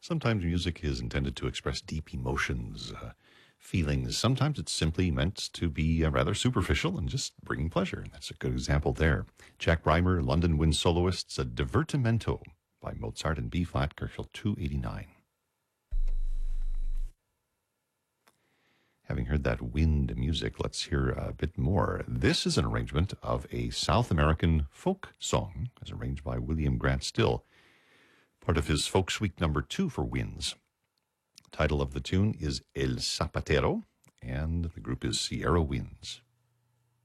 Sometimes music is intended to express deep emotions, feelings. Sometimes it's simply meant to be rather superficial and just bring pleasure. That's a good example there. Jack Reimer, London Wind Soloists, a Divertimento by Mozart in B-flat, Gershel 289. Having heard that wind music, let's hear a bit more. This is an arrangement of a South American folk song, as arranged by William Grant Still, part of his Folk Suite number 2 for winds. The title of the tune is El Zapatero, and the group is Sierra Winds.